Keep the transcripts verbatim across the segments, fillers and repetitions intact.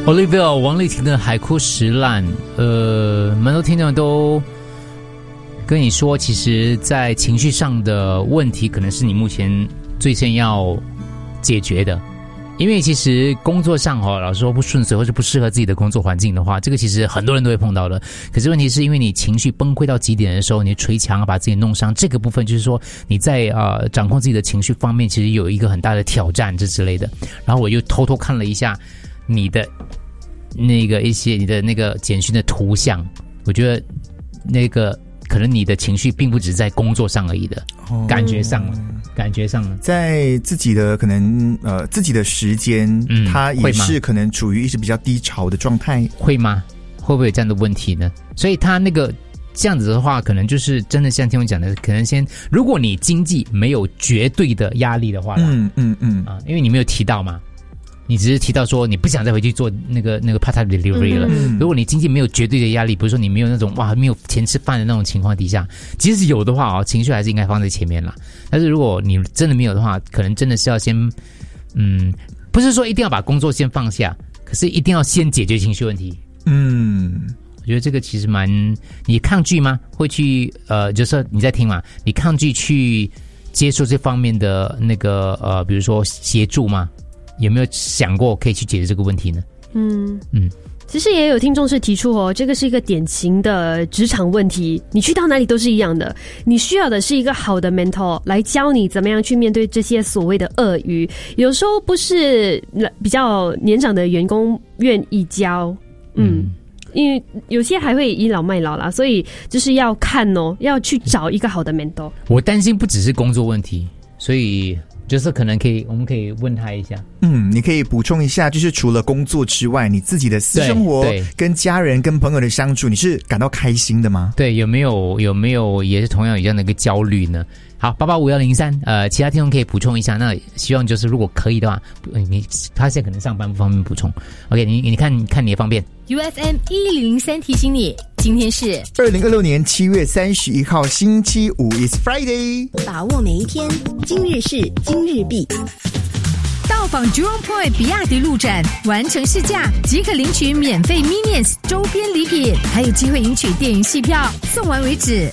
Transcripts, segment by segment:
Olivia 王丽婷的海枯石烂，呃，蛮多听众都跟你说，其实在情绪上的问题可能是你目前最先要解决的。因为其实工作上哦，老实说不顺遂或者不适合自己的工作环境的话，这个其实很多人都会碰到的。可是问题是因为你情绪崩溃到极点的时候，你捶墙把自己弄伤，这个部分就是说你在呃掌控自己的情绪方面，其实有一个很大的挑战这之类的。然后我又偷偷看了一下你的那个一些你的那个简讯的图像，我觉得那个可能你的情绪并不只在工作上而已的，哦、感觉上了。感觉上在自己的可能呃自己的时间，嗯，他也是可能处于一直比较低潮的状态， 会吗？会不会有这样的问题呢？所以他那个这样子的话，可能就是真的像听我讲的，可能先，如果你经济没有绝对的压力的话， 嗯嗯嗯啊，因为你没有提到嘛。你只是提到说你不想再回去做那个那个 part time delivery 了。嗯、如果你经济没有绝对的压力，比如说你没有那种哇没有钱吃饭的那种情况底下，即使有的话哦，情绪还是应该放在前面啦。但是如果你真的没有的话，可能真的是要先，嗯，不是说一定要把工作先放下，可是一定要先解决情绪问题。 嗯， 我觉得这个其实蛮，你抗拒吗？会去呃，就是说你在听嘛，你抗拒去接受这方面的那个呃，比如说协助吗？有没有想过可以去解决这个问题呢？ 嗯嗯，其实也有听众是提出哦，这个是一个典型的职场问题，你去到哪里都是一样的，你需要的是一个好的 mentor 来教你怎么样去面对这些所谓的鳄鱼。有时候不是比较年长的员工愿意教，嗯。嗯因为有些还会倚老卖老啦，所以就是要看哦，要去找一个好的 mentor。 我担心不只是工作问题，所以就是可能可以，我们可以问他一下。 嗯，你可以补充一下，就是除了工作之外，你自己的私生活、跟家人、跟朋友的相处，你是感到开心的吗？ 对，有没有有没有也是同样有这样的一个焦虑呢？好，八八五幺零三，呃，其他听众可以补充一下。那希望就是如果可以的话，你他现在可能上班不方便补充。OK， 你你看看你的方便。 U F M 一零零三提醒你，今天是二零二六年七月三十一号星期五 ，It's Friday。 把握每一天，今日事今日毕。到访 Jurong Point 比亚迪路展，完成试驾即可领取免费 Minions 周边礼品，还有机会赢取电影戏票，送完为止。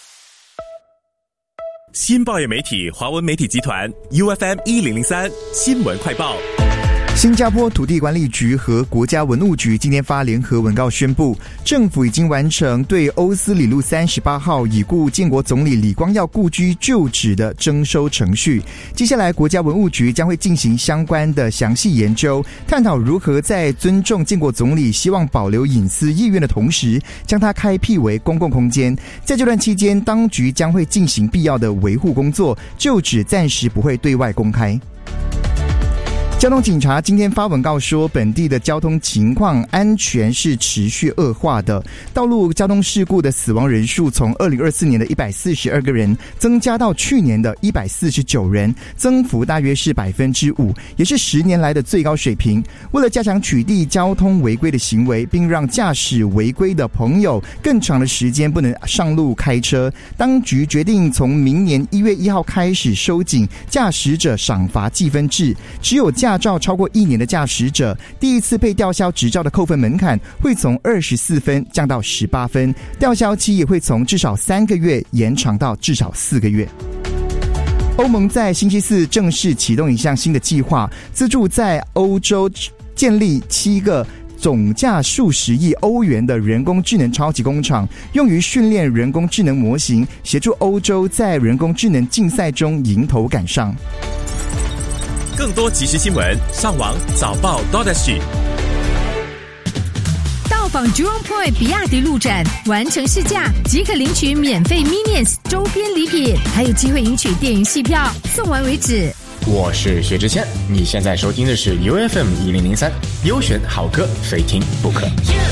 新报业媒体华文媒体集团 U F M 一零零三新闻快报。 新加坡土地管理局和国家文物局今天发联合文告宣布，政府已经完成对欧斯里路三十八号已故建国总理李光耀故居旧址的征收程序。接下来国家文物局将会进行相关的详细研究，探讨如何在尊重建国总理希望保留隐私意愿的同时，将它开辟为公共空间。在这段期间，当局将会进行必要的维护工作，旧址暂时不会对外公开。交通警察今天发文告说，本地的交通情况安全是持续恶化的，道路交通事故的死亡人数从二零二四年的一百四十二个人增加到去年的一百四十九人，增幅大约是百分之五，也是十年来的最高水平。为了加强取缔交通违规的行为，并让驾驶违规的朋友更长的时间不能上路开车，当局决定从明年一月一号开始收紧驾驶者赏罚计分制，只有驾照超过一年的驾驶者，第一次被吊销执照的扣分门槛会从二十四分降到十八分，吊销期也会从至少三个月延长到至少四个月。欧盟在星期四正式启动一项新的计划，资助在欧洲建立七个总价数十亿欧元的人工智能超级工厂，用于训练人工智能模型，协助欧洲在人工智能竞赛中迎头赶上。 更多即时新闻，上网早报 .sg。 到访 Jurong Point 比亚迪路展，完成试驾即可领取免费 Minions 周边礼品，还有机会赢取电影戏票，送完为止。 我是薛之谦，你现在收听的是 U F M 一零零三，优选好歌，非听不可。